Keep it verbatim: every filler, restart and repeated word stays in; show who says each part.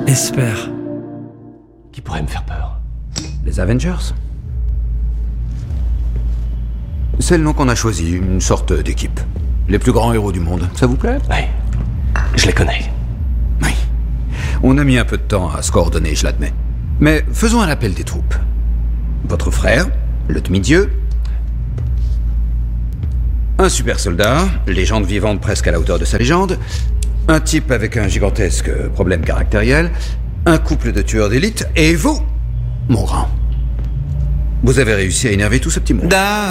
Speaker 1: Espère.
Speaker 2: Qui pourrait me faire peur?
Speaker 3: Les Avengers. C'est le nom qu'on a choisi, une sorte d'équipe. Les plus grands héros du monde. Ça vous plaît?
Speaker 2: Oui, je les connais.
Speaker 3: Oui. On a mis un peu de temps à se coordonner, je l'admets. Mais faisons un appel des troupes. Votre frère, le demi-dieu. Un super soldat, légende vivante presque à la hauteur de sa légende. Un type avec un gigantesque problème caractériel. Un couple de tueurs d'élite. Et vous, mon grand. Vous avez réussi à énerver tout ce petit monde.
Speaker 1: Da